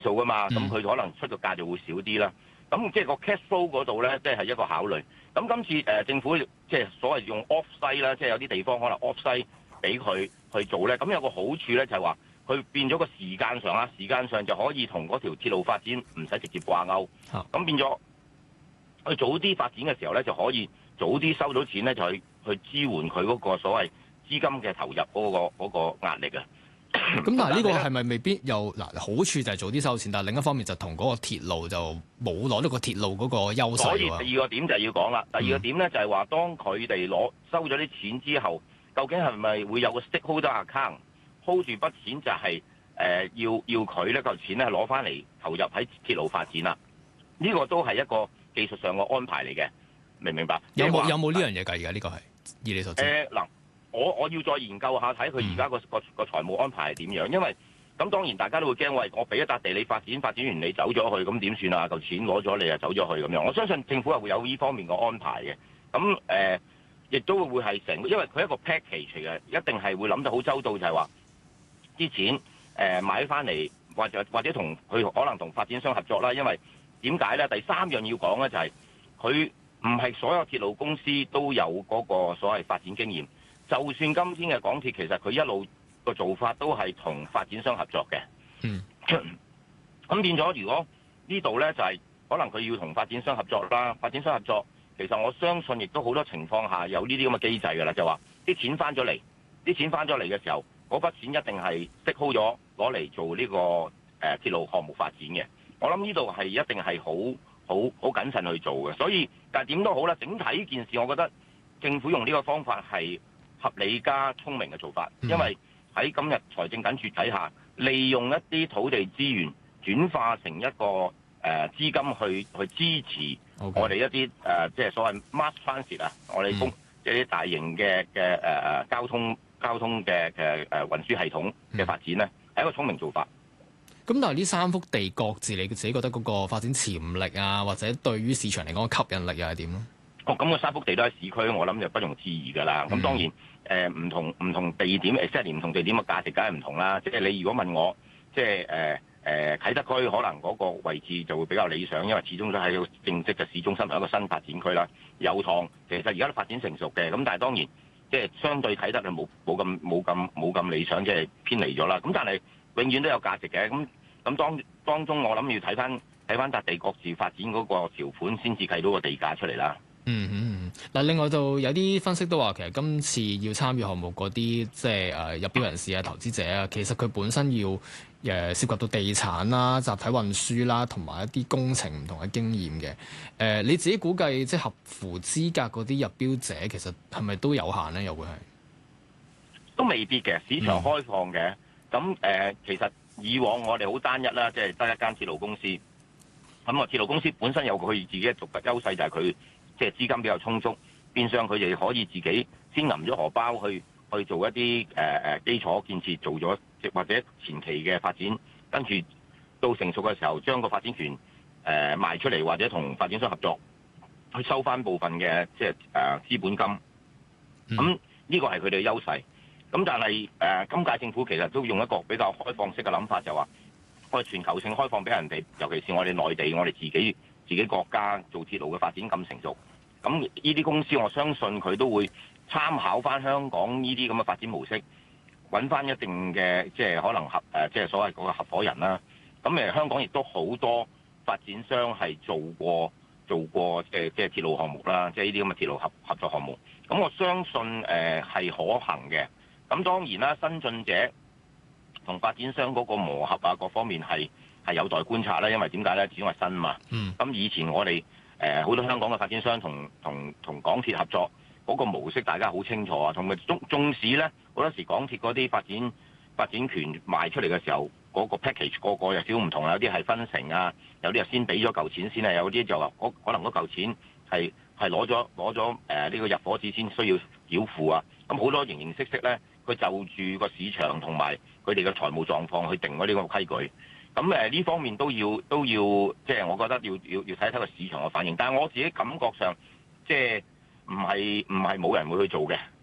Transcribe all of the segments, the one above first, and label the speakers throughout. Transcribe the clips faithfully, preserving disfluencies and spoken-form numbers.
Speaker 1: 數噶嘛，咁佢可能出個價就會少啲啦。咁即係個 cash flow 嗰度咧，即係一個考慮。咁今次誒、呃、政府即係所謂用 off site 啦，即係有啲地方可能 off site 俾佢去做咧。咁有個好處咧，就係話佢變咗個時間上啦，時間上就可以同嗰條鐵路發展唔使直接掛鈎。咁變咗佢早啲發展嘅時候咧，就可以早啲收到錢咧，就去去支援佢嗰個所謂資金嘅投入嗰、嗰個嗰、嗰個壓力啊。
Speaker 2: 咁但係呢個係咪未必有嗱好處就係早啲收錢，但係另一方面就同嗰個鐵路就冇攞到個鐵路嗰個優勢。
Speaker 1: 所以第二個點就係要講啦，第二個點咧就係話，當佢哋攞收咗啲錢之後，究竟係咪會有個 stakeholder account hold 住筆錢，就係、是、誒、呃、要要佢呢嚿錢咧攞翻嚟投入喺鐵路發展啦？呢、這個都係一個技術上嘅安排嚟嘅，明唔明白？
Speaker 2: 有冇有冇呢樣嘢㗎？而家呢個係以你所知。
Speaker 1: 誒嗱、呃。我我要再研究下睇佢而家個個個財務安排係點樣，因為咁當然大家都會驚，喂，我俾一笪地你發展，發展完你走咗去，咁點算啊？嚿錢攞咗你就走咗去咁樣。我相信政府係會有呢方面嘅安排嘅。咁誒，亦、呃、都會係成，因為佢一個 package 嚟嘅，一定係會諗得好周到，就係話啲錢誒、呃、買翻嚟，或者或者同佢可能同發展商合作啦。因為點解咧？第三樣要講咧就係佢唔係所有鐵路公司都有嗰個所謂發展經驗。就算今天嘅港鐵，其實佢一路個做法都係同發展商合作嘅。嗯，咁變咗，如果呢度呢，就係、是、可能佢要同發展商合作啦。發展商合作，其實我相信亦都好多情況下有呢啲咁嘅機制㗎啦，就話啲錢翻咗嚟，啲錢翻咗嚟嘅時候，嗰筆錢一定係息好咗攞嚟做呢、這個誒、呃、鐵路項目發展嘅。我諗呢度係一定係好好好謹慎去做嘅。所以，但係點都好啦，整體呢件事，我覺得政府用呢個方法係合理加聰明嘅做法，因為喺今日財政緊絀底下，利用一啲土地資源轉化成一個誒、呃、資金去去支持我哋一啲誒、呃、即係所謂 mass transit 啊，我哋公即係啲大型嘅嘅誒交通交通嘅嘅誒運輸系統嘅發展咧，係一個聰明做法。
Speaker 2: 咁但係呢三幅地各自你自己覺得嗰個發展潛力啊，或者對於市場嚟講吸引力又係點咧？哦，
Speaker 1: 咁、那個三幅地都喺市區，我諗就不容置疑㗎啦。咁、嗯、當然，誒、呃、唔同唔同地點 exactly 唔同地點嘅價值梗係唔同啦。即係你如果問我，即係誒誒啟德區可能嗰個位置就會比較理想，因為始終都係個正式嘅市中心同一個新發展區啦。油塘其實而家都發展成熟嘅，咁但係當然即係相對啟德就冇冇咁冇咁冇咁理想，即係偏離咗啦。咁但係永遠都有價值嘅。咁咁當當中我諗要睇翻睇翻笪地各自發展嗰個條款，先至計到個地價出嚟啦。
Speaker 2: 嗯嗯嗱，另外就有啲分析都話，其實今次要參與項目嗰啲即係誒入標人士啊、投資者啊，其實佢本身要誒、呃、涉及到地產啦、集體運輸啦，同埋一啲工程唔同嘅經驗嘅。誒、呃，你自己估計即係合乎資格嗰啲入標者，其實係咪都有限咧？又會係
Speaker 1: 都未必嘅，市場開放嘅。咁誒、嗯呃，其實以往我哋好單一啦，即係得一間鐵路公司。咁啊，鐵路公司本身有佢自己嘅獨特優勢，就係佢。即係資金比較充足，變相佢哋可以自己先揞咗荷包去去做一啲誒誒基礎建設，做咗或者前期嘅發展，跟住到成熟嘅時候，將個發展權誒、呃、賣出嚟，或者同發展商合作去收翻部分嘅即係誒、呃、資本金。咁呢個係佢哋嘅優勢。咁但係誒、呃、今屆政府其實都用一個比較開放式嘅諗法，就話我哋全球性開放俾人哋，尤其是我哋內地，我哋自己自己國家做鐵路嘅發展咁成熟。咁呢啲公司，我相信佢都會參考翻香港呢啲咁嘅發展模式，揾翻一定嘅即係可能合誒，即係所謂嗰個合夥人啦。咁誒，香港亦都好多發展商係做過做過誒，即係鐵路項目啦，即係呢啲咁嘅鐵路合合作項目。咁我相信誒係可行嘅。咁當然啦，新進者同發展商嗰個磨合啊，各方面係係有待觀察啦。因為點解咧？始終係新嘛。咁、嗯、以前我哋誒好多香港嘅發展商同同同港鐵合作嗰個模式，大家好清楚啊。同埋縱縱使咧，好多時港鐵嗰啲發展發展權賣出嚟嘅時候，嗰個 package 個個有少少唔同啊。有啲係分成啊，有啲係先俾咗嚿錢先啊，有啲就話可能嗰嚿錢係係攞咗攞咗誒呢個入伙紙先需要繳付啊。咁好多形形色色咧，佢就住個市場同埋佢哋嘅財務狀況去定咗呢個規矩。咁誒呢方面都要都要，即係我覺得要要要睇一睇個市場嘅反應。但係我自己感覺上，即係唔係唔係冇人會去做嘅，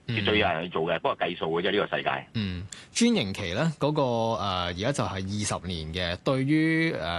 Speaker 1: 絕對有人去做嘅，不過計數嘅啫，呢個世界。
Speaker 2: 嗯，專營期咧嗰、那個誒而家就係二十年嘅，對於誒。呃